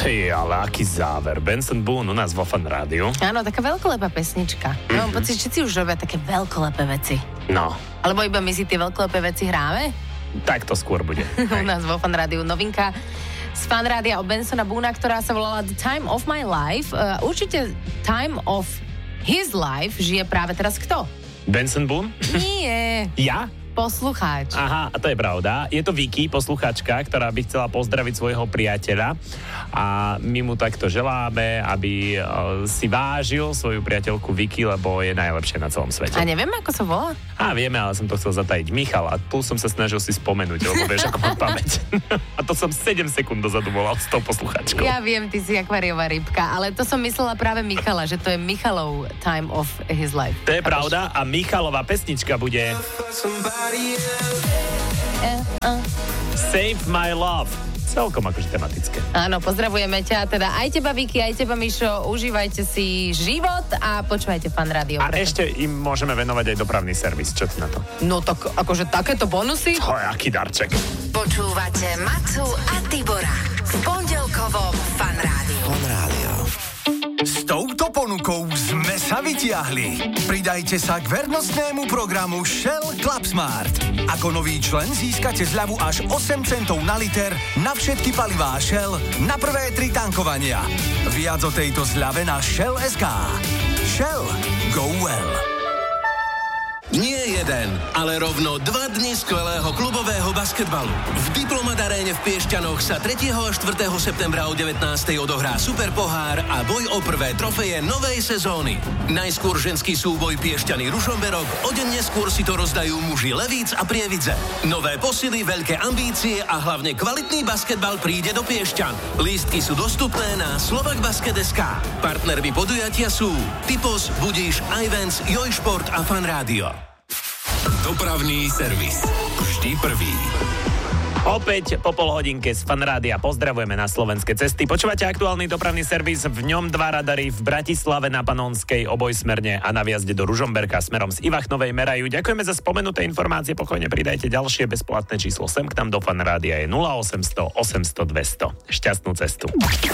Ty, ale aký záver. Benson Boone u nás vo Fan Rádiu. Áno, taká veľkolepá pesnička. Mám pocit, že všetci už robia také veľkolepé veci. No. Alebo iba my si tie veľkolepé veci hráme? Tak to skôr bude. U nás vo Fan Rádiu novinka z Fan Rádia o Bensona Boona, ktorá sa volala The Time of My Life. Určite Time of His Life žije práve teraz kto? Benson Boone? Nie. Ja? Poslucháč. Aha, a to je pravda. Je to Vicky, posluchačka, ktorá by chcela pozdraviť svojho priateľa a my mu takto želáme, aby si vážil svoju priateľku Vicky, lebo je najlepšia na celom svete. A nevieme, ako sa volá? Vieme, ale som to chcel zatajiť. Michal, a tu som sa snažil si spomenúť, lebo vieš, ako mám pamäť. A to som 7 sekúnd dozadu volal s tou posluchačkou. Ja viem, ty si akváriová rybka, ale to som myslela práve Michala, že to je Michalov Time of His Life. To je pravda a Michalová pesnička bude Save My Love. Celkom akože tematické. Áno, pozdravujeme ťa, teda aj teba Vicky, aj teba Mišo, užívajte si život a počúvajte Fan Rádio. A ešte im môžeme venovať aj dopravný servis, čo ty na to? No tak akože takéto bonusy? To je aký darček. Počúvate Macu a Tibora v pondelkovom Fan Rádiu. Fan Rádio. S touto ponukou sme sa vytiahli. Pridajte sa k vernostnému programu Shell Club Smart. Ako nový člen získate zľavu až 8 centov na liter na všetky palivá Shell na prvé 3 tankovania. Viac o tejto zľave na Shell.sk. Shell. Go well. Nie jeden, ale rovno 2 dni skvelého klubového basketbalu. V Diplomat Aréne v Piešťanoch sa 3. a 4. septembra o 19. odohrá Superpohár a boj o prvé trofeje novej sezóny. Najskôr ženský súboj Piešťany Ružomberok, o deň neskôr si to rozdajú muži Levíc a Prievidze. Nové posily, veľké ambície a hlavne kvalitný basketbal príde do Piešťan. Lístky sú dostupné na slovakbasket.sk. Partnermi podujatia sú Typos, Budíš, Ivens, Jojšport a Fan Rádio. Dopravný servis. Vždy prvý. Opäť po pol hodinke z Fan Rádia pozdravujeme na slovenské cesty. Počúvate aktuálny dopravný servis, v ňom 2 radary v Bratislave na Panonskej obojsmerne a na vjazde do Ružomberka smerom z Ivachnovej merajú. Ďakujeme za spomenuté informácie, pokojne pridajte ďalšie bezplatné číslo sem k nám do Fan Rádia je 0800 800 200. Šťastnú cestu.